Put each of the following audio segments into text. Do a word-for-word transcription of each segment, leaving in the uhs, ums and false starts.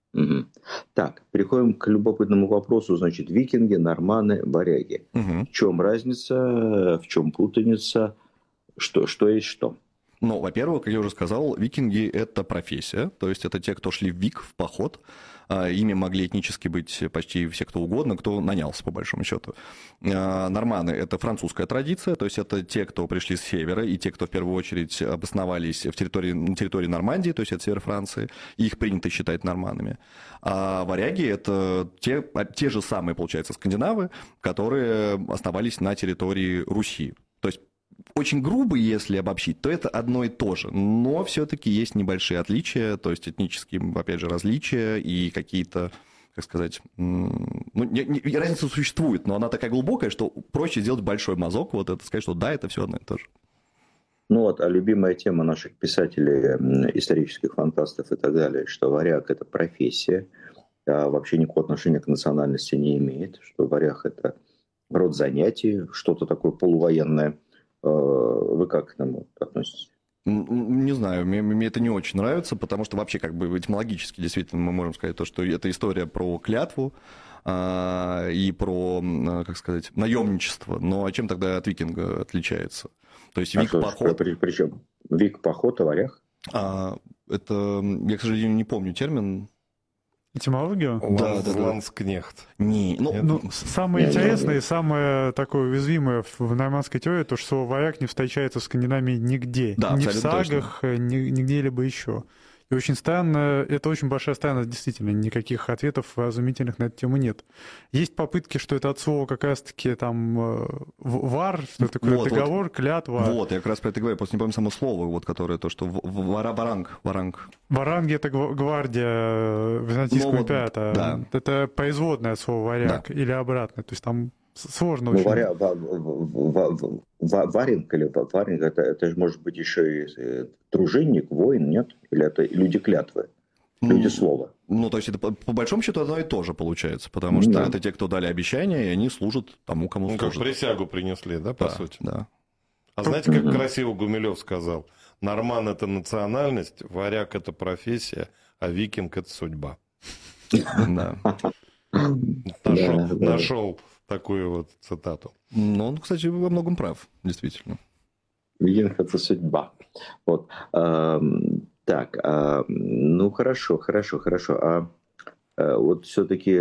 Мгм. Так, переходим к любопытному вопросу. Значит, викинги, норманы, варяги. Мгм. В чем разница, в чем путаница, что, что есть что? Ну, во-первых, как я уже сказал, викинги – это профессия, то есть это те, кто шли в вик, в поход. А, ими могли этнически быть почти все, кто угодно, кто нанялся, по большому счету. А, норманы – это французская традиция, то есть это те, кто пришли с севера, и те, кто в первую очередь обосновались в территории, на территории Нормандии, то есть это север Франции, и их принято считать норманами. А варяги – это те, те же самые, получается, скандинавы, которые основались на территории Руси. То есть очень грубо, если обобщить, то это одно и то же. Но все-таки есть небольшие отличия, то есть этнические, опять же, различия и какие-то, как сказать, ну, не, не, разница существует, но она такая глубокая, что проще сделать большой мазок, вот это сказать, что да, это все одно и то же. Ну вот, а любимая тема наших писателей, исторических фантастов и так далее, что варяг – это профессия, а вообще никакого отношения к национальности не имеет, что варяг – это род занятий, что-то такое полувоенное. Вы как к этому относитесь? Не знаю, мне, мне это не очень нравится, потому что вообще как бы этимологически действительно мы можем сказать то, что это история про клятву а, и про, как сказать, наемничество. Но а чем тогда от викинга отличается? То есть А вик что, поход. при, причем вик поход, а варяг? А, это, я, к сожалению, не помню термин. Этимологию? Да, да, да. Ланскнехт. Не, ну, ну, самое не, интересное не, не. и самое такое уязвимое в нормандской теории, то, что слово «варяг» не встречается в Скандинавии нигде. Да, ни в абсолютно сагах, ни, нигде-либо еще. И очень странно, это очень большая странность, действительно, никаких ответов разумительных на эту тему нет. Есть попытки, что это от слова как раз-таки там вар, что это такое вот, договор, вот, клятва. Вот, я как раз про это говорю, просто не помню само слово, вот, которое то, что вара, варанг, варанг. Варанги — это гвардия византийского Ну, вот, императора. да. Это производное от слова «варяг» Да. или обратно. То есть там сложно Ну, очень. варя, ва, ва, ва, ва, варинг или варинг, это, это же может быть еще и дружинник, воин, нет? Или это люди клятвы, люди слова? Ну, то есть это по, по большому счету одно и то же получается, потому что Да. это те, кто дали обещания, и они служат тому, кому Ну, служат. как присягу принесли, да, по Да, сути? да. А знаете, как красиво Гумилев сказал? Норман – это национальность, варяг – это профессия, а викинг – это судьба. Да. Нашел, Да, да. нашел такую вот цитату. Ну, он, кстати, во многом прав, действительно. Викинг – это судьба. Вот. А, так, а, ну хорошо, хорошо, хорошо. А, а вот все-таки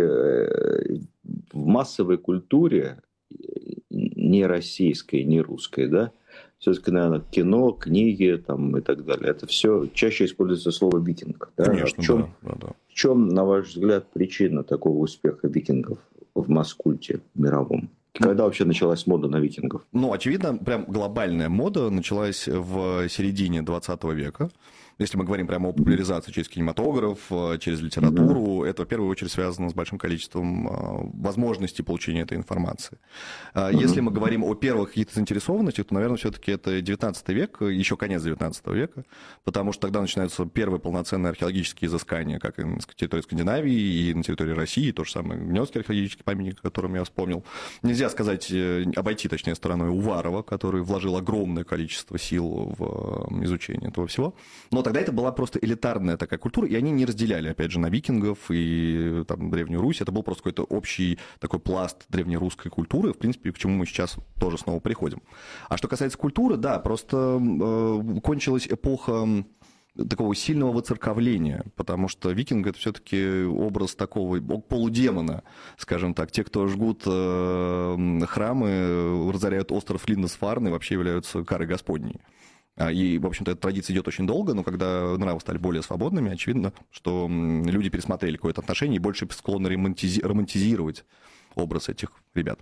в массовой культуре, не российской, не русской, да, все-таки, наверное, кино, книги там, и так далее, это все чаще используется слово викинг. Да? Конечно, в чем, да, да, да. В чем, на ваш взгляд, причина такого успеха викингов в масс-культе мировом? Когда вообще началась мода на викингов? Ну, очевидно, прям глобальная мода началась в середине двадцатого века. Если мы говорим прямо о популяризации через кинематограф, через литературу, mm-hmm. это в первую очередь связано с большим количеством возможностей получения этой информации. Mm-hmm. Если мы говорим о первых каких-то заинтересованностях, то, наверное, все-таки это девятнадцатый век, еще конец девятнадцатого века, потому что тогда начинаются первые полноценные археологические изыскания, как и на территории Скандинавии, и на территории России, то же самое Гнёздский археологический памятник, о котором я вспомнил. Нельзя сказать, обойти, точнее, стороной Уварова, который вложил огромное количество сил в изучение этого всего. Но тогда это была просто элитарная такая культура, и они не разделяли, опять же, на викингов и там, Древнюю Русь. Это был просто какой-то общий такой пласт древнерусской культуры, в принципе, к чему мы сейчас тоже снова приходим. А что касается культуры, да, просто э, кончилась эпоха такого сильного воцерковления, потому что викинг — это все-таки образ такого полудемона, скажем так. Те, кто жгут э, храмы, разоряют остров Линдесфарн и вообще являются карой Господней. И, в общем-то, эта традиция идет очень долго, но когда нравы стали более свободными, очевидно, что люди пересмотрели какое-то отношение и больше склонны романтизи- романтизировать образ этих ребят.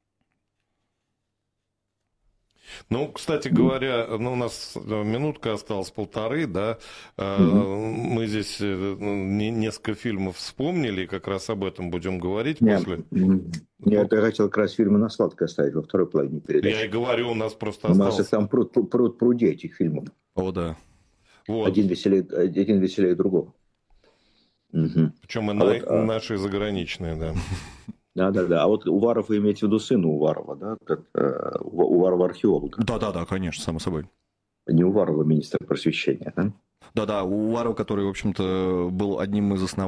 Ну, кстати говоря, ну, у нас минутка осталась, полторы, да, mm-hmm. мы здесь несколько фильмов вспомнили, как раз об этом будем говорить Нет, после. Нет, я хотел как раз фильмы на сладкое оставить во второй половине передачи. Я и говорю, у нас просто у осталось. У нас их там пруд, пруд, пруди этих фильмов. О, да. Вот. Один веселее, один веселее другого. Угу. Причем и а на, вот, а... наши заграничные, да. Да, да, да. А вот Уваров, вы имеете в виду сына Уварова, да? Как, э, Уварова археолога. Да, да, да, конечно, само собой. Не Уварова, министр просвещения, да? Да, да, Уваров, который, в общем-то, был одним из основателей